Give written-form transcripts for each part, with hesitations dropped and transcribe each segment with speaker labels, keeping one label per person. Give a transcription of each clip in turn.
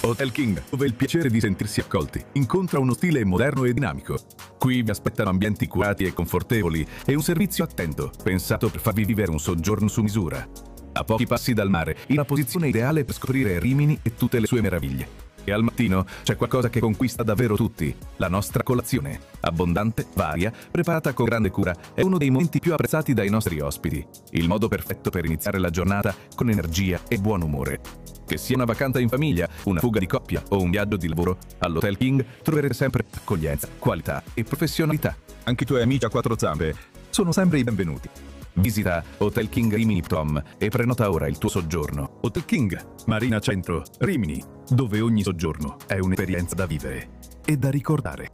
Speaker 1: Hotel King, dove il piacere di sentirsi accolti incontra uno stile moderno e dinamico. Qui vi aspettano ambienti curati e confortevoli e un servizio attento, pensato per farvi vivere un soggiorno su misura. A pochi passi dal mare, in una posizione ideale per scoprire Rimini e tutte le sue meraviglie. E al mattino c'è qualcosa che conquista davvero tutti, la nostra colazione. Abbondante, varia, preparata con grande cura, è uno dei momenti più apprezzati dai nostri ospiti. Il modo perfetto per iniziare la giornata con energia e buon umore. Che sia una vacanza in famiglia, una fuga di coppia o un viaggio di lavoro, all'Hotel King troverete sempre accoglienza, qualità e professionalità.
Speaker 2: Anche i tuoi amici a quattro zampe sono sempre i benvenuti.
Speaker 1: Visita Hotel King Rimini.com e prenota ora il tuo soggiorno.
Speaker 2: Hotel King, Marina Centro, Rimini, dove ogni soggiorno è un'esperienza da vivere e da ricordare.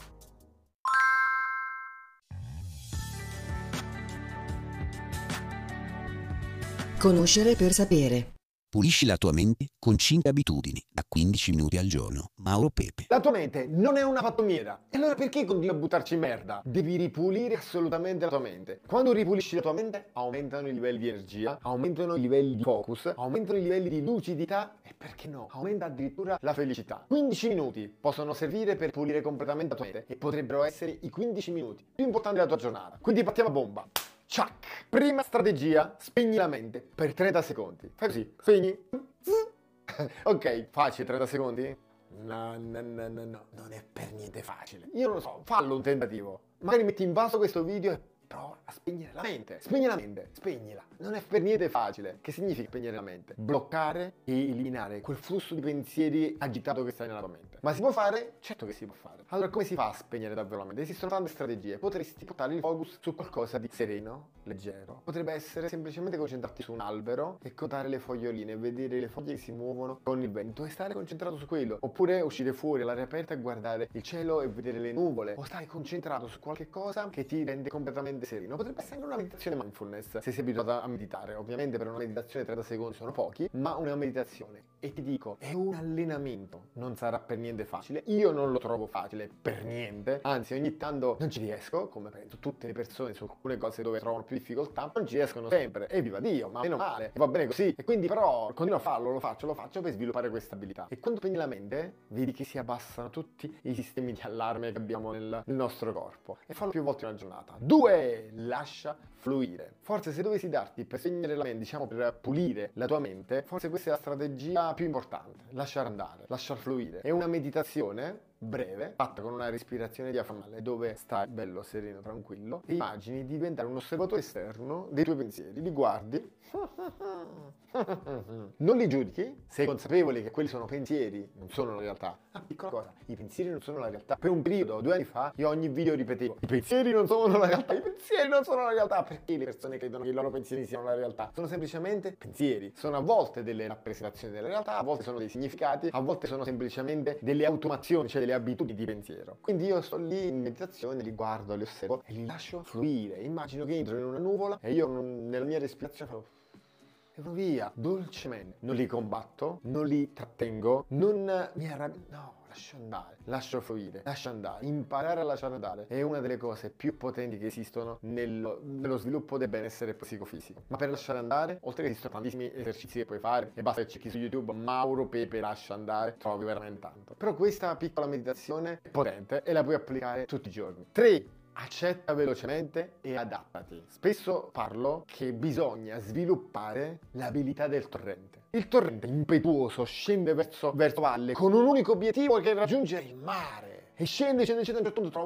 Speaker 3: Conoscere per sapere.
Speaker 4: Pulisci la tua mente con 5 abitudini da 15 minuti al giorno. Mauro Pepe.
Speaker 5: La tua mente non è una pattumiera. E allora perché continui a buttarci in merda? Devi ripulire assolutamente la tua mente. Quando ripulisci la tua mente, aumentano i livelli di energia, aumentano i livelli di focus, aumentano i livelli di lucidità e perché no? Aumenta addirittura la felicità. 15 minuti possono servire per pulire completamente la tua mente e potrebbero essere i 15 minuti più importanti della tua giornata. Quindi partiamo a bomba. Ciak! Prima strategia, spegni la mente per 30 secondi. Fai così, spegni. Ok, facile 30 secondi? No, non è per niente facile. Io non lo so, fallo un tentativo. Magari metti in vaso questo video e prova a spegnere la mente. Spegni la mente, spegnila. Non è per niente facile. Che significa spegnere la mente? Bloccare e eliminare quel flusso di pensieri agitato che sta nella tua mente. Ma si può fare? Certo che si può fare. Allora come si fa a spegnere davvero la mente? Esistono tante strategie. Potresti portare il focus su qualcosa di sereno, leggero. Potrebbe essere semplicemente concentrarti su un albero e contare le foglioline, vedere le foglie che si muovono con il vento e stare concentrato su quello. Oppure uscire fuori all'aria aperta e guardare il cielo e vedere le nuvole. O stare concentrato su qualche cosa che ti rende completamente sereno. Potrebbe essere anche una meditazione mindfulness se sei abituato a meditare. Ovviamente per una meditazione 30 secondi sono pochi, ma una meditazione. E ti dico, è un allenamento. Non sarà per niente facile. Io non lo trovo facile per niente. Anzi, ogni tanto non ci riesco, come penso tutte le persone su alcune cose dove trovano più difficoltà. Non ci riescono sempre. E viva Dio, ma meno male. E va bene così. E quindi però continuo a farlo, lo faccio per sviluppare questa abilità. E quando spegni la mente, vedi che si abbassano tutti i sistemi di allarme che abbiamo nel nostro corpo. E fallo più volte in una giornata. 2. Lascia fluire. Forse se dovessi darti per spegnere la mente, diciamo per pulire la tua mente, forse questa è la strategia più importante. Lasciare andare, lasciar fluire. È una meditazione breve, fatta con una respirazione diaframmale, dove stai bello, sereno, tranquillo, e immagini di diventare un osservatore esterno dei tuoi pensieri, li guardi, non li giudichi, sei consapevole che quelli sono pensieri, non sono la realtà. Ah, piccola cosa, i pensieri non sono la realtà. Per un periodo, 2 anni fa, io ogni video ripetevo, i pensieri non sono la realtà, i pensieri non sono la realtà. Perché le persone credono che i loro pensieri siano la realtà? Sono semplicemente pensieri, sono a volte delle rappresentazioni della realtà, a volte sono dei significati, a volte sono semplicemente delle automazioni, cioè delle abitudini di pensiero. Quindi io sto lì in meditazione, li guardo, li osservo e li lascio fluire. Immagino che entro in una nuvola e io nella mia respirazione farò e vado via dolcemente. Non li combatto, non li trattengo, non mi arrabbio, no. Lascio andare, lascio fluire, lascio andare. Imparare a lasciare andare è una delle cose più potenti che esistono nello sviluppo del benessere psicofisico. Ma per lasciare andare, oltre che esistono tantissimi esercizi che puoi fare, e basta che cerchi su YouTube Mauro Pepe lascia andare, trovi veramente tanto. Però questa piccola meditazione è potente e la puoi applicare tutti i giorni. 3. Accetta velocemente e adattati. Spesso parlo che bisogna sviluppare l'abilità del torrente. Il torrente impetuoso scende verso valle con un unico obiettivo che è raggiungere il mare. E scende, a un certo punto trova